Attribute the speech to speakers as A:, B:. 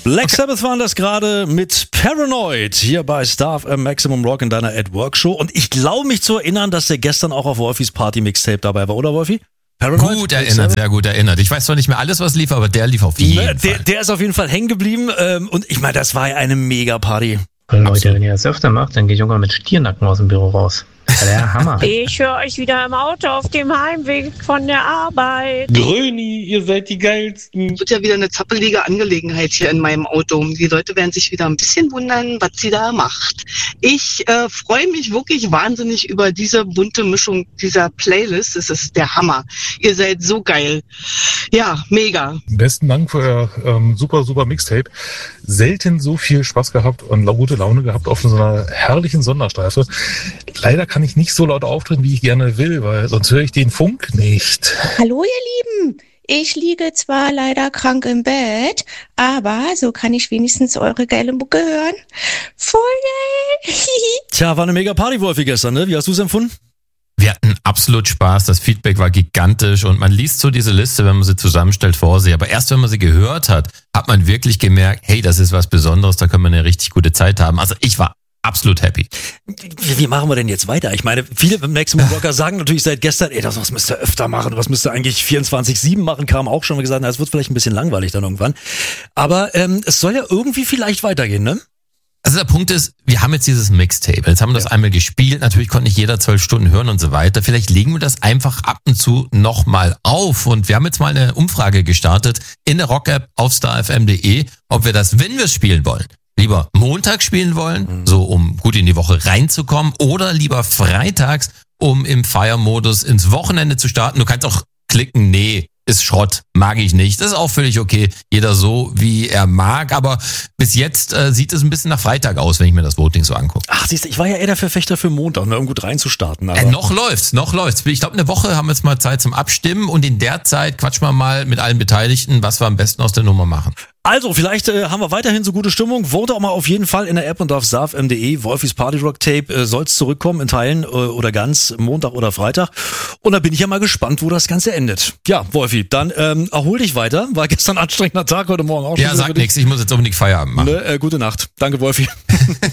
A: Black Sabbath waren das gerade mit Paranoid hier bei Star FM Maximum Rock in deiner At-Work-Show. Und ich glaube mich zu erinnern, dass der gestern auch auf Wolfis Party-Mixtape dabei war, oder Wolfi?
B: Paranoid? Gut erinnert, sehr gut erinnert. Ich weiß zwar nicht mehr alles, was lief, aber der lief auf jeden Fall.
A: Der ist auf jeden Fall hängen geblieben. Und ich meine, das war ja eine Mega-Party.
C: Leute, wenn ihr das öfter macht, dann geht Junge mit Stiernacken aus dem Büro raus. Der Hammer.
D: Ich höre euch wieder im Auto auf dem Heimweg von der Arbeit.
E: Gröni, ihr seid die Geilsten.
F: Wird ja wieder eine zappelige Angelegenheit hier in meinem Auto. Die Leute werden sich wieder ein bisschen wundern, was sie da macht. Ich freue mich wirklich wahnsinnig über diese bunte Mischung dieser Playlist. Das ist der Hammer. Ihr seid so geil. Ja, mega.
G: Besten Dank für euer super Mixtape. Selten so viel Spaß gehabt und gute Laune gehabt auf so einer herrlichen Sonderstreife. Leider kann ich nicht so laut auftreten, wie ich gerne will, weil sonst höre ich den Funk nicht.
H: Hallo ihr Lieben, ich liege zwar leider krank im Bett, aber so kann ich wenigstens eure geile Mucke hören. Voll geil!
A: Tja, war eine mega Party, Wolfi, gestern, ne? Wie hast du es empfunden?
B: Wir hatten absolut Spaß, das Feedback war gigantisch und man liest so diese Liste, wenn man sie zusammenstellt, vor sich. Aber erst wenn man sie gehört hat, hat man wirklich gemerkt, hey, das ist was Besonderes, da können wir eine richtig gute Zeit haben. Also ich war absolut happy.
A: Wie machen wir denn jetzt weiter? Ich meine, viele Maximum Rocker sagen natürlich seit gestern, das müsst ihr öfter machen, was müsst ihr eigentlich 24/7 machen, kam auch schon gesagt, es wird vielleicht ein bisschen langweilig dann irgendwann. Aber es soll ja irgendwie vielleicht weitergehen, ne?
B: Also der Punkt ist, wir haben jetzt dieses Mixtape. Jetzt haben wir das einmal gespielt. Natürlich konnte nicht jeder 12 Stunden hören und so weiter. Vielleicht legen wir das einfach ab und zu nochmal auf. Und wir haben jetzt mal eine Umfrage gestartet in der Rock-App auf starfm.de, ob wir das, wenn wir es spielen wollen, lieber Montag spielen wollen, so um gut in die Woche reinzukommen, oder lieber freitags, um im Feiermodus ins Wochenende zu starten. Du kannst auch klicken, nee, ist Schrott, mag ich nicht. Das ist auch völlig okay. Jeder so, wie er mag. Aber bis jetzt sieht es ein bisschen nach Freitag aus, wenn ich mir das Voting so angucke.
A: Ach, siehst du, ich war ja eher der Verfechter für Montag, ne, um gut reinzustarten. Aber
B: Noch läuft's. Ich glaube, eine Woche haben wir jetzt mal Zeit zum Abstimmen. Und in der Zeit quatschen wir mal mit allen Beteiligten, was wir am besten aus der Nummer machen.
A: Also, vielleicht haben wir weiterhin so gute Stimmung. Vote auch mal auf jeden Fall in der App und auf starfm.de. Wolfis Party Rock Tape soll's zurückkommen in Teilen oder ganz, Montag oder Freitag. Und da bin ich ja mal gespannt, wo das Ganze endet. Ja, Wolfi, dann erhol dich weiter. War gestern ein anstrengender Tag, heute Morgen auch schon.
B: Ja, sag nix, ich muss jetzt unbedingt Feierabend machen.
A: Ne, gute Nacht. Danke, Wolfi.